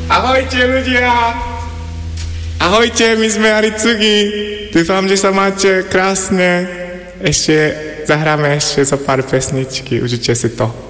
Ahojte ľudia! Ahojte, my sme Aricugi. Dúfam, že sa máte krásne. Ešte zahráme ešte zo pár pesničky. Užite si to.